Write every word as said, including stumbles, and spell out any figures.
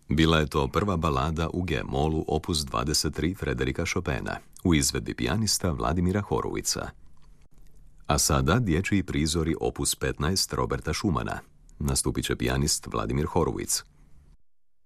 Bila je to prva balada u G-molu opus dvadeset tri Frederika Chopina, u izvedbi pijanista Vladimira Horowica. A sada dječji prizori opus petnaest Roberta Schumana. Nastupit će pijanist Vladimir Horowic.